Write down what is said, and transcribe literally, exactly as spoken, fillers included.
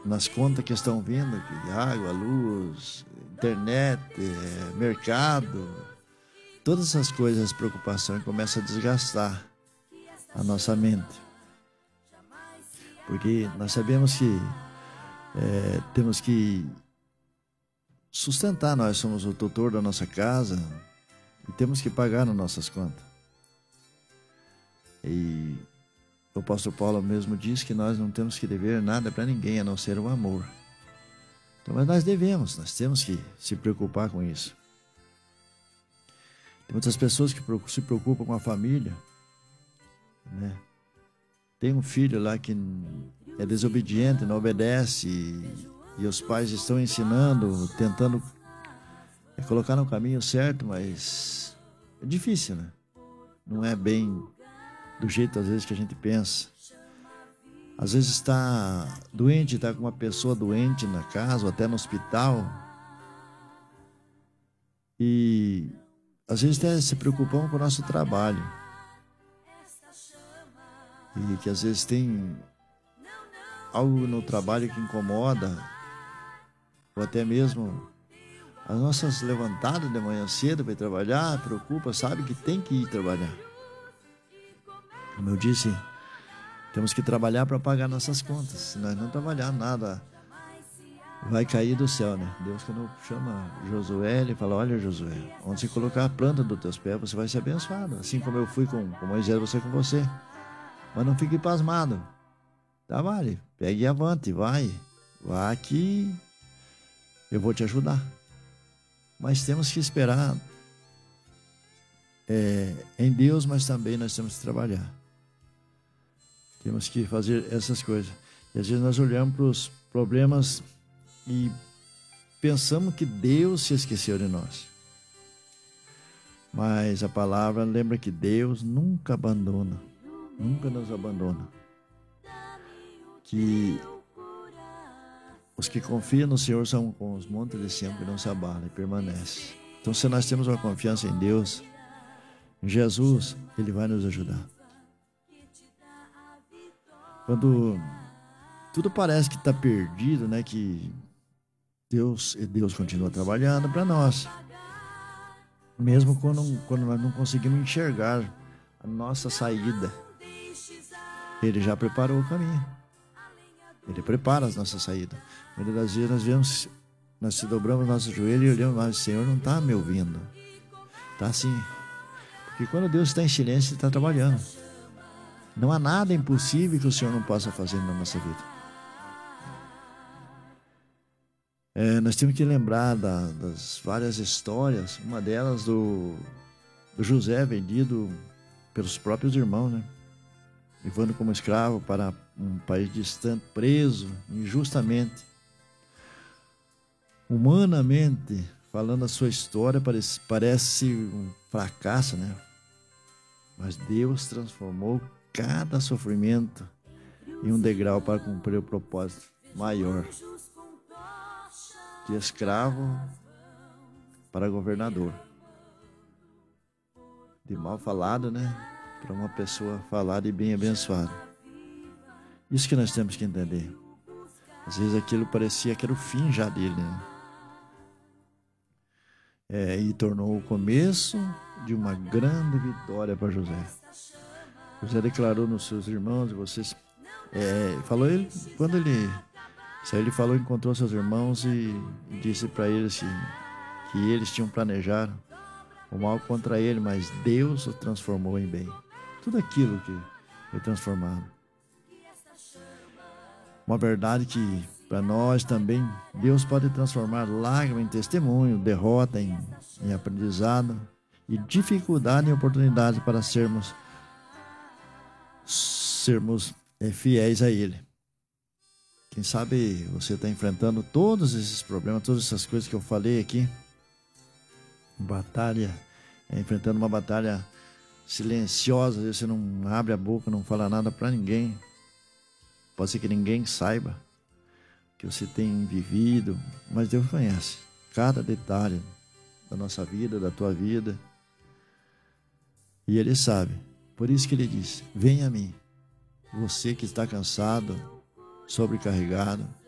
nas contas que estão vindo, que água, luz, internet, é, mercado, todas essas coisas, as preocupações começam a desgastar a nossa mente. Porque nós sabemos que é, temos que sustentar, nós somos o tutor da nossa casa e temos que pagar as nossas contas. E o apóstolo Paulo mesmo diz que nós não temos que dever nada para ninguém, a não ser o amor. Então, mas nós devemos, nós temos que se preocupar com isso. Tem muitas pessoas que se preocupam com a família, né? Tem um filho lá que é desobediente, não obedece, e, e os pais estão ensinando, tentando colocar no caminho certo, mas é difícil, né? Não é bem do jeito, às vezes, que a gente pensa. Às vezes está doente, está com uma pessoa doente na casa ou até no hospital. E às vezes até se preocupam com o nosso trabalho. E que às vezes tem algo no trabalho que incomoda, ou até mesmo as nossas levantadas de manhã cedo para ir trabalhar, preocupa, sabe que tem que ir trabalhar. Como eu disse, temos que trabalhar para pagar nossas contas. Se nós não trabalhar, nada vai cair do céu, né? Deus, quando chama Josué, ele fala: olha, Josué, onde você colocar a planta dos teus pés, você vai ser abençoado. Assim como eu fui com, com Moisés, você com você. Mas não fique pasmado. Trabalhe, pegue avante, vai. Vá que eu vou te ajudar. Mas temos que esperar é, em Deus, mas também nós temos que trabalhar. Temos que fazer essas coisas. E às vezes nós olhamos para os problemas e pensamos que Deus se esqueceu de nós. Mas a palavra lembra que Deus nunca abandona, nunca nos abandona. Que os que confiam no Senhor são como os montes de Sião que não se abalam e permanecem. Então, se nós temos uma confiança em Deus, em Jesus, Ele vai nos ajudar. Quando tudo parece que está perdido, né? Que Deus, Deus continua trabalhando para nós. Mesmo quando, quando nós não conseguimos enxergar a nossa saída, Ele já preparou o caminho. Ele prepara as nossas saídas. Muitas das vezes nós vemos, nós se dobramos nosso joelho e olhamos, mas o Senhor não está me ouvindo. Está assim. Porque quando Deus está em silêncio, Ele está trabalhando. Não há nada impossível que o Senhor não possa fazer na nossa vida. É, nós temos que lembrar da, das várias histórias. Uma delas do, do José vendido pelos próprios irmãos, né? Levando como escravo para um país distante, preso injustamente. Humanamente, falando a sua história, parece, parece um fracasso, né? Mas Deus transformou cada sofrimento em um degrau para cumprir o propósito maior. De escravo para governador. De mal falado, né? Para uma pessoa falada e bem abençoada. Isso que nós temos que entender. Às vezes aquilo parecia que era o fim já dele, né? É, e tornou o começo de uma grande vitória para José. José declarou nos seus irmãos, e vocês, é, falou ele, quando ele saiu, ele falou, encontrou seus irmãos e, e disse para eles que, que eles tinham planejado o mal contra ele, mas Deus o transformou em bem. Tudo aquilo que foi transformado. Uma verdade que para nós também, Deus pode transformar lágrima em testemunho, derrota em, em aprendizado e dificuldade em oportunidade para sermos sermos é, fiéis a Ele. Quem sabe você está enfrentando todos esses problemas, todas essas coisas que eu falei aqui. Batalha, é, enfrentando uma batalha silenciosa, às vezes você não abre a boca, não fala nada para ninguém. Pode ser que ninguém saiba que você tem vivido, mas Deus conhece cada detalhe da nossa vida, da tua vida. E Ele sabe. Por isso que Ele diz: venha a mim, você que está cansado, sobrecarregado,